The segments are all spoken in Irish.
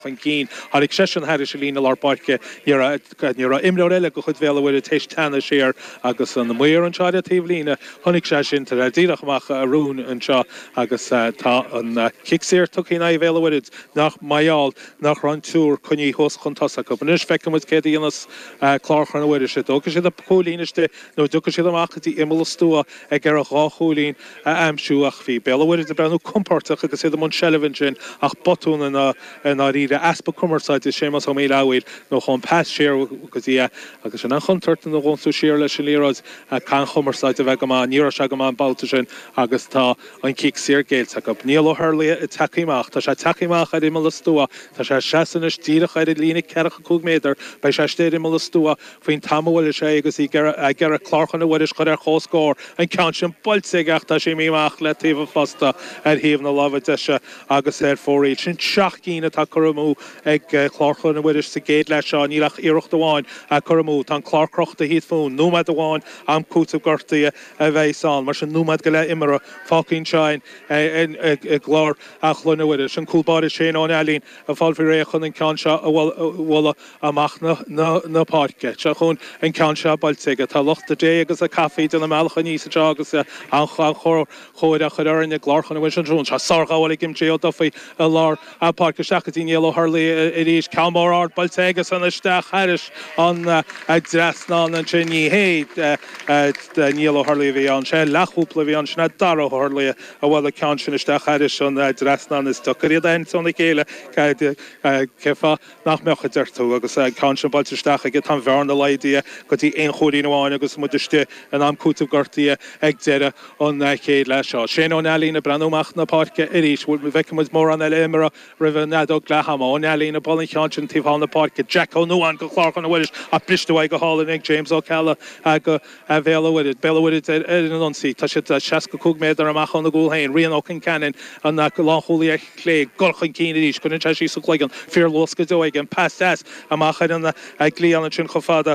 fan cín har ag sesin Harris lína larparke nira imreile go chud vele wid teis tanna sér agus an muir an chaide tíblína honnig se sin tar díachach a rún an seo agus tá an kickséir tuí na vele wid nach maiall nach ran túr chuní hos chuntasa go nus fecum cé dhéanas chláchan wid se dogus sé a pólíneiste nó dugus sé amachchatí imime stúa ag ar a rácholín amsúach hí bellwid a brenn komportach agus sé man Sullivan sin ach botún in ríre aspa commerceáid is sémas ho mé áil nó chun pass sér agus agus an chuntart an gon sú sér leis lérás can commerceáid a bheith go ní se go balta sin agus tá an kick sér géil go níl hurla i takeíach tá sé takeíach a imime stúa tá sé sesan tíach a lína cecha 2 méter bei sé sté imime stúa faoin tamhfuil sé agus í gar a chláchan bhfuil chu ar chóscór an count sin boltsigach tá sé míach le taobh fasta ar híomh na láha deise agus ar fóréid sin seachcína tá chumú ag chláchan a bhfuidir sa géad leis seo nílach iirecht amháin a chumú tá chlácrocht a híad fún nómad amháin am cúta gortaí a bheitán mar sin nómad go le imara fácinn sein glár a chlunna bhfuidir sin cúlbáir sé an elín a fáilfí réchan an cean seo bhla amach na páirce se chun an cean seo boltige tá lochta dé agus a caí den na mecha níos agus an choid a chuirna glárchan bhfuil an drún se sargáhil gimtí dofaí a lár a páirce seachchatí níl Harley i ríis Calmar art boltegus an isteach Harris an drasná an sin ní héad níl Harley bhí an sé lechúpla bhí an sinna dar Harley a bhfuil a cean sin isteach Harris an drasná is dochaí dain sonna céile cefa nach mecha deirtú agus cean sin bolteisteach ag tan bhena leidí go dtí aon choirí amháin agus muidiriste an am cúta gortaí ag deire an céad lei seo. Sé an elína brenúach na páirce i ríis bhfuil bheice mór an eile imara rih nedó gleham an elína bolin ceantin tíomh na páirce Jack O'Nuan go chláchan bhfuidir a plistehaid go hálan ag James O'Calla go bhéhid bellhid an ansaí tá si 6 méter amachchan na gúlhain rion ó canan an go lácholí lé golchan cíine ríis chun te sí suléigen fear losca dóig an pastas amachchaid an glí an sin chofada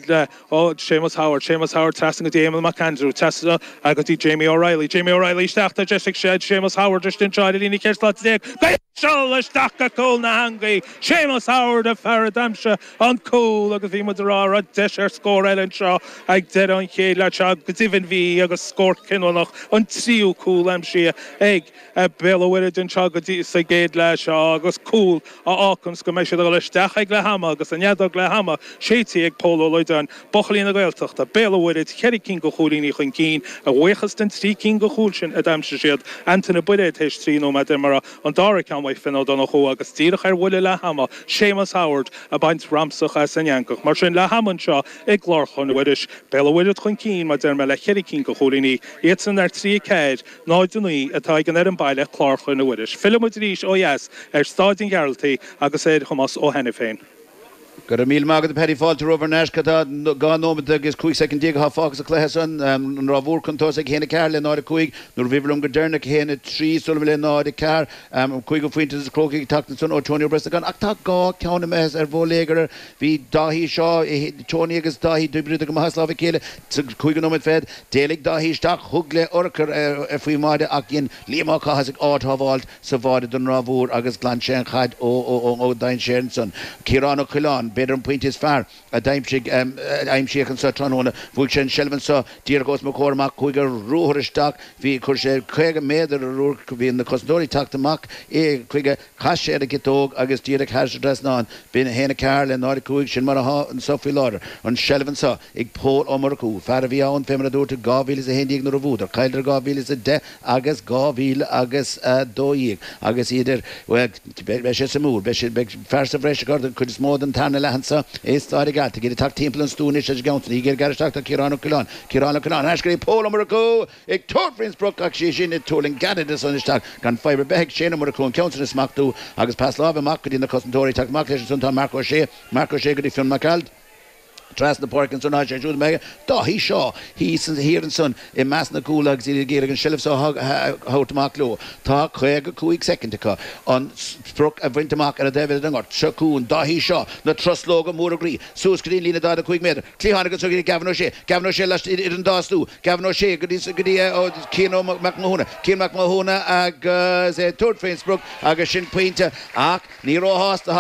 Seamus Howard testing go déim McAndrew test a go tí Jamie O'Reilly steachta Jessica Shed Seamus Howard just in tried in Kerslat Charles Daka Cole na hangaí Seamus Howard a Faradamse an Cole agus bhí rá a deir scór eile seo ag de an chéad le se go tíhann bhí agus scór cinach an tríú cool am si ag bellhfuid an seo go dtí sa géad le seo agus cool a ácams go méisi le isteach ag le hama agus an neadach le hama sétí ag polo leidán bochlín a gailteach a bellhfuid cheirri cín go choúlíní chun cín a bhuichas den trí cín go chúil sin a damse siad antainna buide éis trí nó me mar an dára cean mhaid fin don cho agus tíach ar bhfuile le hama Seamus Howard a baint ramsach a san Yankach mar sin le haman seo ag glárchan bhuiidir bellhfuid chun cín mar der me le cheirri cín go choúlíní iad san ar trí céid náidúí atá gan ar an baile chlárchan bhuiidir. Filmid ríis óheas ar stádin gearaltaí agus éad chumas ó hena féin. Got a míl mágad Perry Falter over Nashcata gá nómad agus 2 second díag fágus a chléhasan an rábhór contós ag chéna cear le náid chuig nó bhíblum go dearna chéna trí sulm le náid cear chuig go faointe is clócaí tatan son ó Tony Bresta gan ach tá gá ceanna mes ar bhólégar hí dahí seo Tony agus dahí dubrid go haslá chéile chuig an nómad fed délig dahí staach thug le orcar ar faoi máide ach gin líamá chahas ag átáháilt sa bháide don rábhór agus glan sé chaid ó dain séanson Ciarán ó Chilán beidir an point is fear a daimsig aimsíchan sa tróna bhúil sin Shelvan sa díar gos mo chóramach chuig a rúthiristeach hí chur sé chuig méidir a rúr bhí na cosdóirí taachtamach chuig a chaise a gitóg agus díar a chaise dresnáin bína héna cear le náid chuig sin mar an sofií láir an Shelvan sa ag pól ommarcú fear a bhí ann fémara dúirta 2000 a héndíag na bhúd caiidir 2000 a 10 agus 2000 agus 2 agus idir be sé sa múr be fersa bhreise gardan chud is mód an tarna lehansa is stáide gata gé tak timppla an stúnis a ganta í gur garteach a Ciarán ó Chilán eisgurí pól marcó ag Torfrinsbrook ach sé sin túling gadad san isteach gan fibre beh séna marcún ceantar smachtú agus pas lá amach go dtína cosintóirí taach leis suntá Marco sé go dtí fion macald Tras na Parkinson ná sé siúd me dá hí seo hí san hir an son I meas na cúlag sí géir an silh hátamach lo tá chuig cuaig second ka an spruk a bhaintach ar a David an seún dá hí seo na troslóga mór agrí sús grí lína dá a cuaig méidir clíhanna go gí gafno sé leis ar an dáú gafno sé go dí cíó Cíach Mahona agus Tour Fainsbrook agus sin pointe ach ní ráhásta